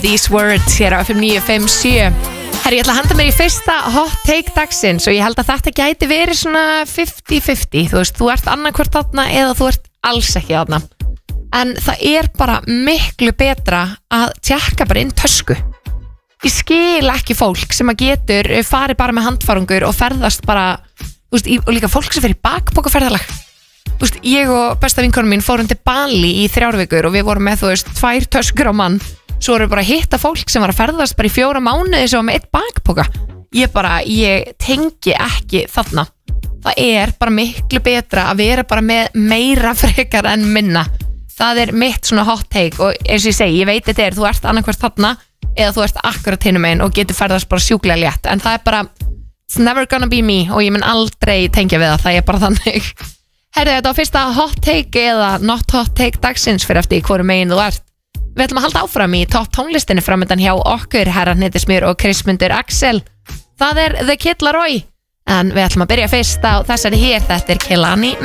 These Words hér á FM 957. Herri, ég ætla að henda mér í fyrsta hot take dagsins og ég held að þetta gæti verið svona 50-50. Þú veist, þú ert annarkvort þarna eða þú ert alls ekki þarna. En það er bara miklu betra að tjekka bara inn tösku. Ég skil ekki fólk sem að getur farið bara með handfarangur og ferðast bara, þú veist, og líka fólk sem fer í bakpokaferðalag. Þú veist, ég og besta vinkonum mín fórum til Bali í 3 vikur og við vorum með, þú veist, 2 töskur á mann. Svo erum við bara að hitta fólk sem var að ferðast bara í 4 mánuði sem var með 1 bakpoka. Ég tengi ekki þarna. Það er bara miklu betra að vera bara með meira frekar en minna. Það er mitt svona hot take og eins og ég segi, ég veit þetta er, þú ert annarkvort þarna eða þú ert akkurat hinum megin og getur ferðast bara sjúklega létt. En það er bara, it's never gonna be me og ég mun aldrei tengja við það er bara þannig. Herðu, þetta á fyrsta hot take eða not hot take dagsins fyrir eftir hvoru megin þú ert. Við ætlum að halda áfram í topp tónlistinni framöndan hjá okkur, Herra Hnittismjör og Kristmundur Axel. Það er The Kid Laroi, en við ætlum að byrja fyrst á þessari hér, þetta er Kehlani.